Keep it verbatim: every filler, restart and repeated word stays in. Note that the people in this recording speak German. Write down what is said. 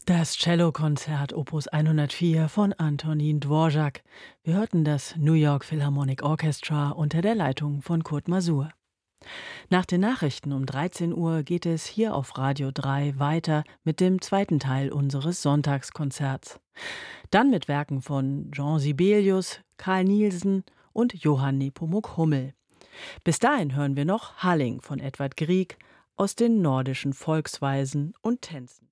Das Cellokonzert Opus hundertvier von Antonin Dvorak. Wir hörten das New York Philharmonic Orchestra unter der Leitung von Kurt Masur. Nach den Nachrichten um dreizehn Uhr geht es hier auf Radio drei weiter mit dem zweiten Teil unseres Sonntagskonzerts. Dann mit Werken von Jean Sibelius, Carl Nielsen und Johann Nepomuk Hummel. Bis dahin hören wir noch Halling von Edvard Grieg aus den nordischen Volksweisen und Tänzen.